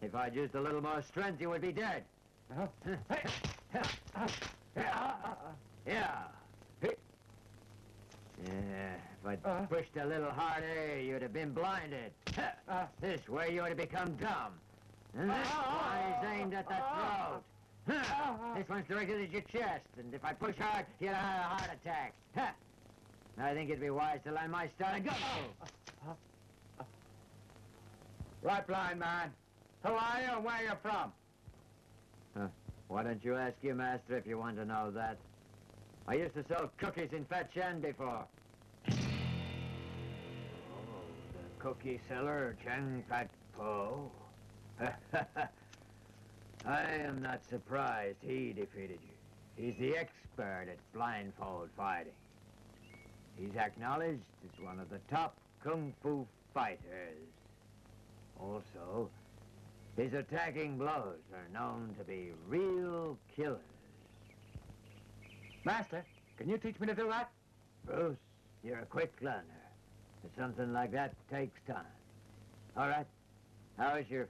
If I'd used a little more strength, you would be dead. Yeah. Yeah, if I'd pushed a little harder, you'd have been blinded. This way you would have become dumb. And this one is aimed at the throat. This one's directed at your chest, and if I push hard, you'll have a heart attack. I think it'd be wise to learn my style and go. Right, blind man. Who are you and where you from? Why don't you ask your master if you want to know that? I used to sell cookies in Fat Shan before. Oh, the cookie seller, Chang Fat Po. I am not surprised he defeated you. He's the expert at blindfold fighting. He's acknowledged as one of the top kung fu fighters. Also, his attacking blows are known to be real killers. Master, can you teach me to do that? Bruce, you're a quick learner. But something like that takes time. All right. How is your